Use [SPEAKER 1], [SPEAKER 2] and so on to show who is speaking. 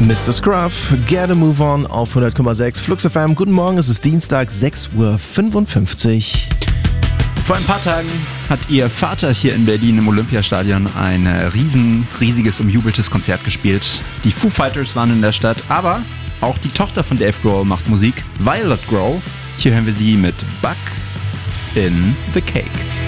[SPEAKER 1] Mr. Scruff, Get a Move On auf 100,6 Flux FM. Guten Morgen, es ist Dienstag, 6:55 Uhr.
[SPEAKER 2] Vor ein paar Tagen hat ihr Vater hier in Berlin im Olympiastadion ein riesiges, umjubeltes Konzert gespielt. Die Foo Fighters waren in der Stadt, aber auch die Tochter von Dave Grohl macht Musik, Violet Grohl. Hier hören wir sie mit Bug in the Cake.